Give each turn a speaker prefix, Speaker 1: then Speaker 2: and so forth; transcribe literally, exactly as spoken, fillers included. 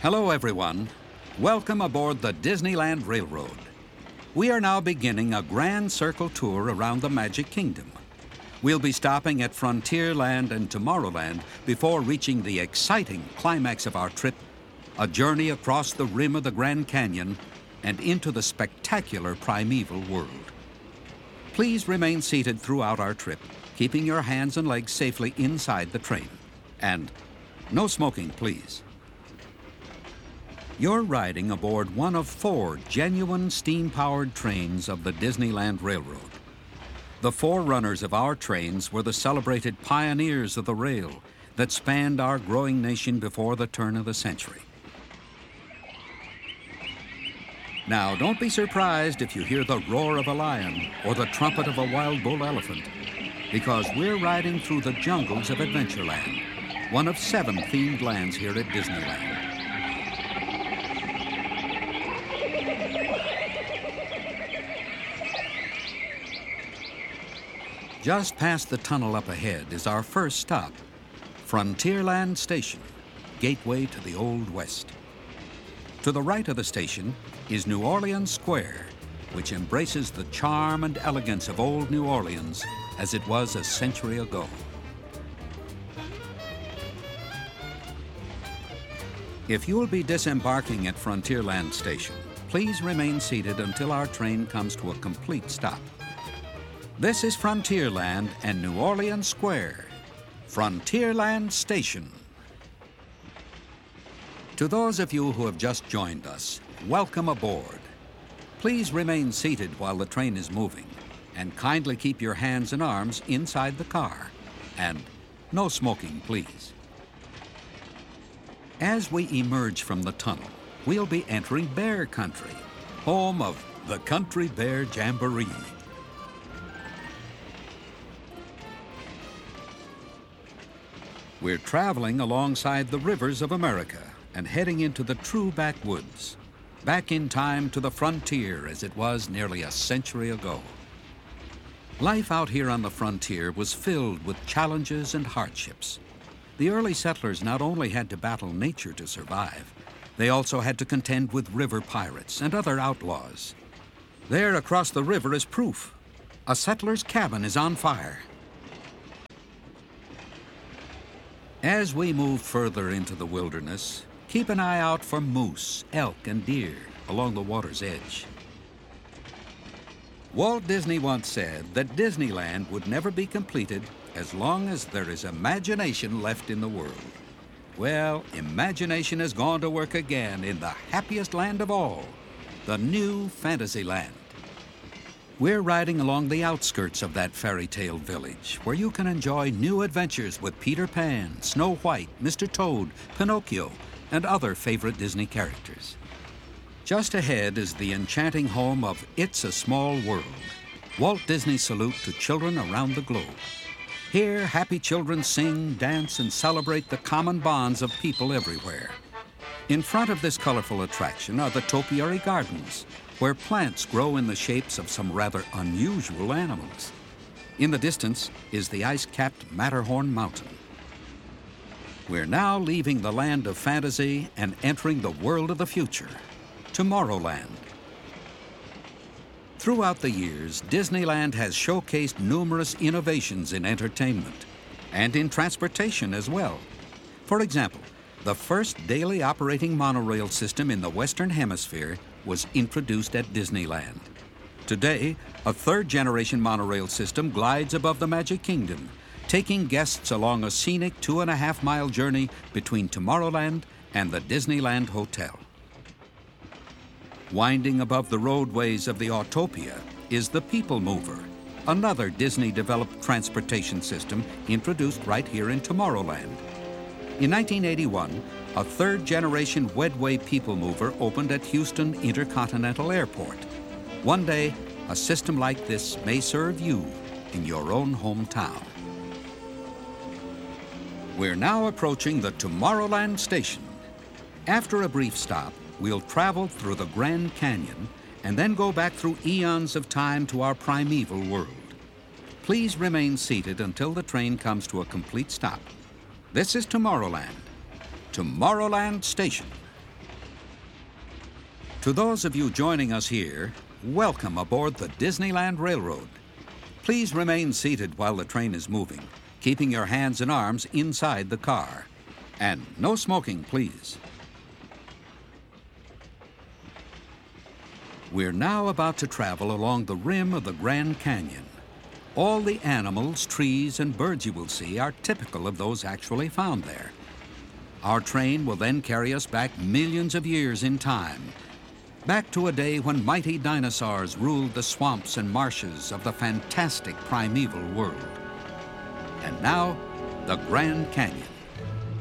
Speaker 1: Hello, everyone. Welcome aboard the Disneyland Railroad. We are now beginning a grand circle tour around the Magic Kingdom. We'll be stopping at Frontierland and Tomorrowland before reaching the exciting climax of our trip, a journey across the rim of the Grand Canyon and into the spectacular primeval world. Please remain seated throughout our trip, keeping your hands and legs safely inside the train. And no smoking, please. You're riding aboard one of four genuine steam-powered trains of the Disneyland Railroad. The forerunners of our trains were the celebrated pioneers of the rail that spanned our growing nation before the turn of the century. Now, don't be surprised if you hear the roar of a lion or the trumpet of a wild bull elephant, because we're riding through the jungles of Adventureland, one of seven themed lands here at Disneyland. Just past the tunnel up ahead is our first stop, Frontierland Station, gateway to the Old West. To the right of the station is New Orleans Square, which embraces the charm and elegance of old New Orleans as it was a century ago. If you'll be disembarking at Frontierland Station, please remain seated until our train comes to a complete stop. This is Frontierland and New Orleans Square, Frontierland Station. To those of you who have just joined us, welcome aboard. Please remain seated while the train is moving, and kindly keep your hands and arms inside the car. And no smoking, please. As we emerge from the tunnel, we'll be entering Bear Country, home of the Country Bear Jamboree. We're traveling alongside the rivers of America and heading into the true backwoods, back in time to the frontier as it was nearly a century ago. Life out here on the frontier was filled with challenges and hardships. The early settlers not only had to battle nature to survive, they also had to contend with river pirates and other outlaws. There across the river is proof. A settler's cabin is on fire. As we move further into the wilderness, keep an eye out for moose, elk, and deer along the water's edge. Walt Disney once said that Disneyland would never be completed as long as there is imagination left in the world. Well, imagination has gone to work again in the happiest land of all, the new Fantasyland. We're riding along the outskirts of that fairy tale village, where you can enjoy new adventures with Peter Pan, Snow White, Mister Toad, Pinocchio, and other favorite Disney characters. Just ahead is the enchanting home of It's a Small World, Walt Disney's salute to children around the globe. Here, happy children sing, dance, and celebrate the common bonds of people everywhere. In front of this colorful attraction are the Topiary Gardens, where plants grow in the shapes of some rather unusual animals. In the distance is the ice-capped Matterhorn Mountain. We're now leaving the land of fantasy and entering the world of the future, Tomorrowland. Throughout the years, Disneyland has showcased numerous innovations in entertainment and in transportation as well. For example, the first daily operating monorail system in the Western Hemisphere was introduced at Disneyland. Today, a third-generation monorail system glides above the Magic Kingdom, taking guests along a scenic two-and-a-half-mile journey between Tomorrowland and the Disneyland Hotel. Winding above the roadways of the Autopia is the People Mover, another Disney-developed transportation system introduced right here in Tomorrowland. In nineteen eighty-one, a third-generation Wedway People Mover opened at Houston Intercontinental Airport. One day, a system like this may serve you in your own hometown. We're now approaching the Tomorrowland Station. After a brief stop, we'll travel through the Grand Canyon and then go back through eons of time to our primeval world. Please remain seated until the train comes to a complete stop. This is Tomorrowland, Tomorrowland Station. To those of you joining us here, welcome aboard the Disneyland Railroad. Please remain seated while the train is moving, keeping your hands and arms inside the car. And no smoking, please. We're now about to travel along the rim of the Grand Canyon. All the animals, trees, and birds you will see are typical of those actually found there. Our train will then carry us back millions of years in time, back to a day when mighty dinosaurs ruled the swamps and marshes of the fantastic primeval world. And now, the Grand Canyon.